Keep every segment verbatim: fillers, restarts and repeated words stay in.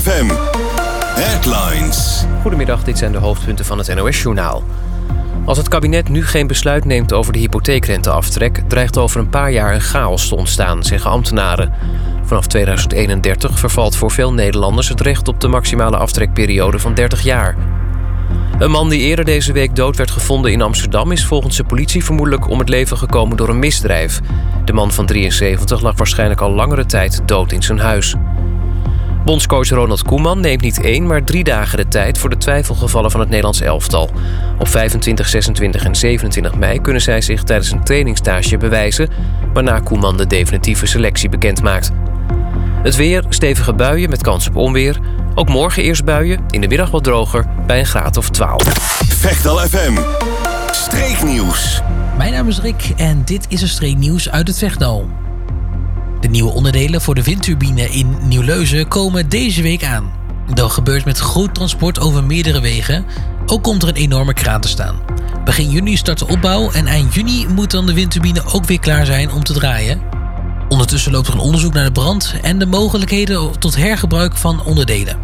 F M Headlines. Goedemiddag, dit zijn de hoofdpunten van het N O S-journaal. Als het kabinet nu geen besluit neemt over de hypotheekrenteaftrek, dreigt over een paar jaar een chaos te ontstaan, zeggen ambtenaren. Vanaf tweeduizend eenendertig vervalt voor veel Nederlanders het recht op de maximale aftrekperiode van dertig jaar. Een man die eerder deze week dood werd gevonden in Amsterdam is volgens de politie vermoedelijk om het leven gekomen door een misdrijf. De man van drieënzeventig lag waarschijnlijk al langere tijd dood in zijn huis. Bondscoach Ronald Koeman neemt niet één, maar drie dagen de tijd voor de twijfelgevallen van het Nederlands elftal. Op vijfentwintig, zesentwintig en zevenentwintig mei kunnen zij zich tijdens een trainingstage bewijzen, waarna Koeman de definitieve selectie bekendmaakt. Het weer, stevige buien met kans op onweer. Ook morgen eerst buien, in de middag wat droger, bij een graad of twaalf. Vechtal F M, streeknieuws. Mijn naam is Rick en dit is een streeknieuws uit het Vechtdal. De nieuwe onderdelen voor de windturbine in Nieuw-Leuzen komen deze week aan. Dat gebeurt met groot transport over meerdere wegen. Ook komt er een enorme kraan te staan. Begin juni start de opbouw en eind juni moet dan de windturbine ook weer klaar zijn om te draaien. Ondertussen loopt er een onderzoek naar de brand en de mogelijkheden tot hergebruik van onderdelen.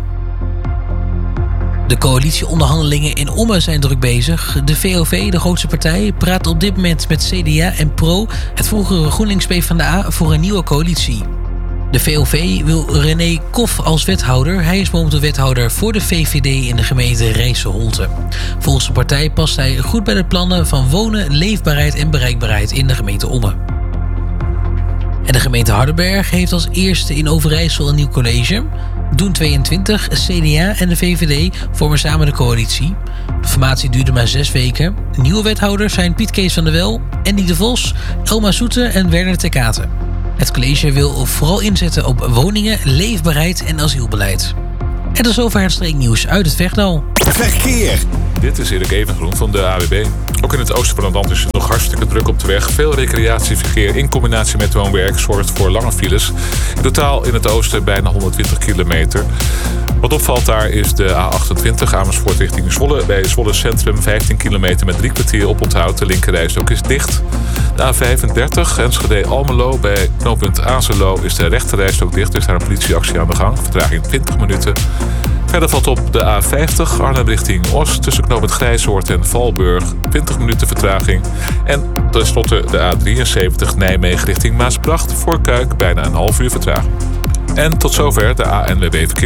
De coalitieonderhandelingen in Ommen zijn druk bezig. De V O V, de grootste partij, praat op dit moment met C D A en Pro, het vroegere GroenLinks PvdA, voor een nieuwe coalitie. De V O V wil René Kof als wethouder. Hij is momenteel wethouder voor de V V D in de gemeente Rijsselholte. Volgens de partij past hij goed bij de plannen van wonen, leefbaarheid en bereikbaarheid in de gemeente Ommen. En de gemeente Hardenberg heeft als eerste in Overijssel een nieuw college. Doen tweeëntwintig, C D A en de V V D vormen samen de coalitie. De formatie duurde maar zes weken. Nieuwe wethouders zijn Piet Kees van der Wel, Andy de Vos, Elma Soete en Werner Tekate. Het college wil vooral inzetten op woningen, leefbaarheid en asielbeleid. En tot zover het streeknieuws uit het Vechtdal. Verkeer. Dit is Erik Evengroen van de A W B. Ook in het oosten van het land is het nog hartstikke druk op de weg. Veel recreatieverkeer in combinatie met woonwerk zorgt voor lange files. In totaal in het oosten bijna honderdtwintig kilometer. Wat opvalt daar is de A achtentwintig Amersfoort richting Zwolle. Bij Zwolle Centrum vijftien kilometer met drie kwartier oponthoud. De linkerrijstrook is dicht. De A vijfendertig Enschede-Almelo. Bij knooppunt Azelo is de rechterrijstrook dicht. Er is daar een politieactie aan de gang. Vertraging twintig minuten. Verder valt op de A vijftig Arnhem richting Oost tussen knooppunt Grijshoort en Valburg twintig minuten vertraging. En tenslotte de A drieënzeventig Nijmegen richting Maasbracht voor Kuik bijna een half uur vertraging. En tot zover de A N W B verkeer.